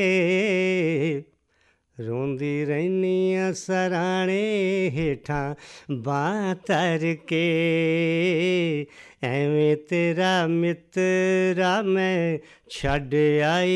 ਰੋਂਦੀ ਰਹਿਨੀ ਆ ਸਰਾਣੇ ਹੇਠਾਂ ਬਾਂਹ ਧਰ ਕੇ, ਐਵੇਂ ਤੇਰਾ ਮਿੱਤਰਾ ਮੈਂ ਛੱਡ ਆਈ।